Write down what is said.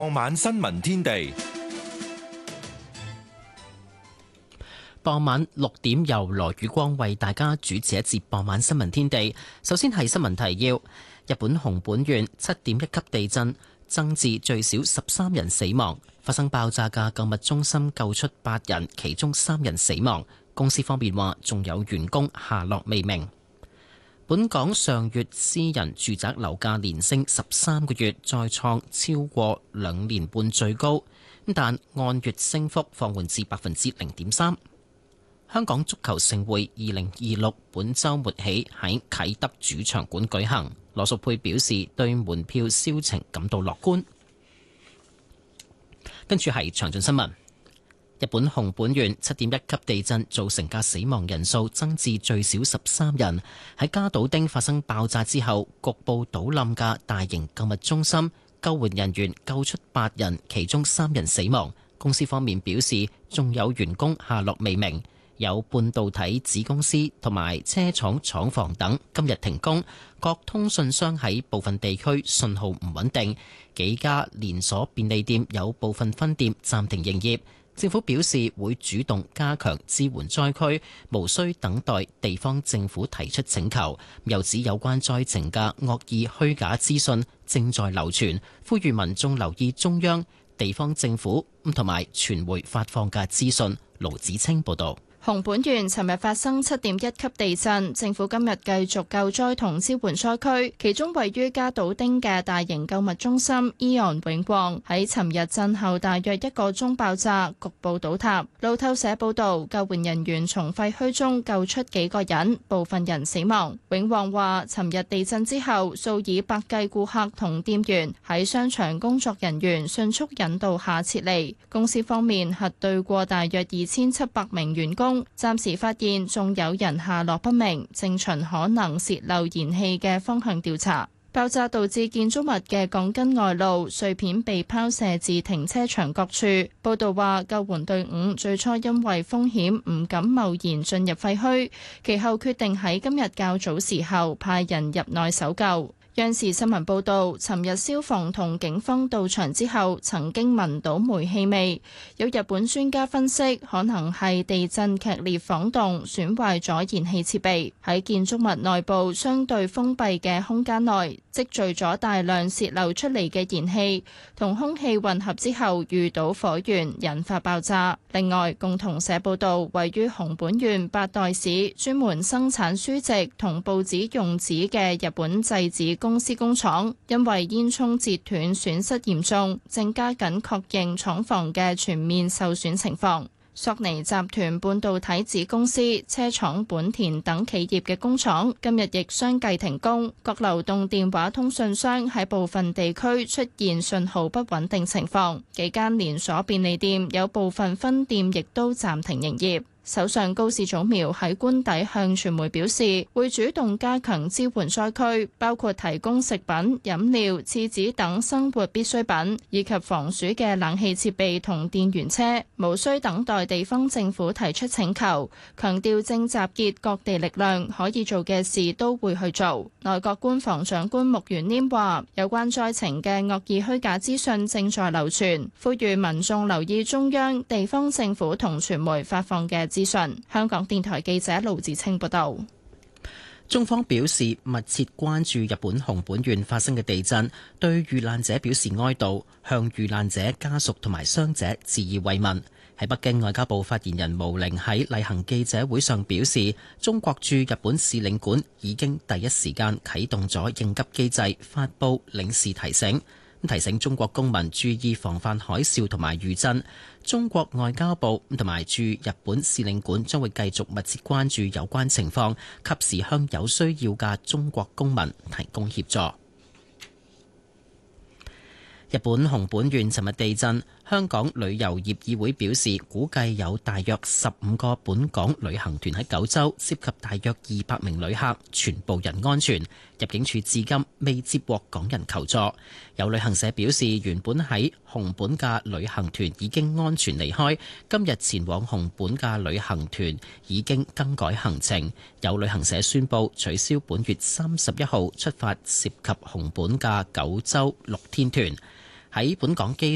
傍晚新聞天地， 傍晚6點由羅宇光為大家主持一節傍晚新聞天地。首先係新聞提要：日本熊本縣7.1級地震，增至最少13人死亡。發生爆炸嘅購物中心救出8人，其中3人死亡。公司方面話，仲有員工下落未明。本港上月私人住宅樓價連升13個月，再創超過2年半最高，但按月升幅放緩至0.3%。香港足球盛會2026本週末起喺啟德主場館舉行。羅淑佩表示對門票銷情感到樂觀。跟住係詳盡新聞。日本熊本縣7.1級地震造成嘅死亡人數增至最少13人。喺加島町發生爆炸之後，局部倒冧嘅大型購物中心，救援人員救出8人，其中3人死亡。公司方面表示，仲有員工下落未明。有半導體子公司同埋車廠廠房等今日停工，各通訊商喺部分地區信號唔穩定，幾家連鎖便利店有部分分店暫停營業。政府表示會主動加強支援災區，無需等待地方政府提出請求。又指有關災情嘅惡意虛假資訊正在流傳，呼籲民眾留意中央、地方政府同埋傳媒發放嘅資訊。盧子清報導。 熊本縣尋日發生7.1級地震，政府今日繼續救災同支援災區，其中位於加島町嘅大型購物中心AEON永旺喺尋日震後大約1個鐘爆炸，局部倒塌。路透社報道，救援人員從廢墟中救出幾個人，部分人死亡。永旺話，尋日地震之後，數以百計顧客同店員喺商場工作人員迅速引導下撤離。公司方面核對過大約2700名員工。暫時發現仲有人下落不明，正循可能洩漏燃氣嘅方向調查。爆炸導致建築物嘅鋼筋外露，碎片被拋射至停車場各處。報道話，救援隊伍最初因為風險唔敢貿然進入廢墟，其後決定喺今日較早時候派人入內搜救。央視新聞報導，尋日消防同警方到場之後，曾經聞到煤氣味。有日本專家分析，可能係地震劇烈晃動，損壞咗燃氣設備。喺建築物內部相對封閉嘅空間內，積聚咗大量洩漏出嚟嘅燃氣，同空氣混合之後遇到火源，引發爆炸。另外，共同社報導，位於熊本縣八代市，專門生產書籍同報紙用紙嘅日本製紙公司工廠，因為煙囪截斷損失嚴重，正加緊確認廠房嘅全面受損情況。索尼集團半導體子公司、車廠本田等企業嘅工廠今日亦相繼停工，各流動電話通訊商喺部分地區出現信號不穩定情況，幾間連鎖便利店有部分分店亦都暫停營業。首相高市早苗喺官邸向傳媒表示，會主動加強支援災區，包括提供食品、飲料、廁紙等生活必需品，以及防暑嘅冷氣設備同電源車，無需等待地方政府提出請求。強調正集結各地力量，可以做嘅事都會去做。內閣官房長官木原稔話，有關災情嘅惡意虛假資訊正在流傳，呼籲民眾留意中央、地方政府同傳媒發放嘅資訊。香港電台記者盧子清報道。 中方表示密切關注日本熊本縣發生嘅地震，對遇難者表示哀悼，向遇難者家屬同埋傷者致以慰問。喺北京，外交部發言人毛寧喺例行記者會上表示，中國駐日本使領館已經第一時間啟動咗應急機制，發布領事提醒，提醒中國公民注意防範海嘯同埋餘震。中國外交部同埋駐日本使領館將會繼續密切關注有關情況，及時向有需要嘅中國公民提供協助。日本熊本縣尋日地震，香港旅遊業議會表示，估計有大約15個本港旅行團喺九州，涉及大約200名旅客，全部人安全。入境處至今未接獲港人求助。有旅行社表示，原本喺熊本嘅旅行團已經安全離開，今日前往熊本嘅旅行團已經更改行程。有旅行社宣布取消本月31號出發涉及熊本嘅九州6天團。喺本港機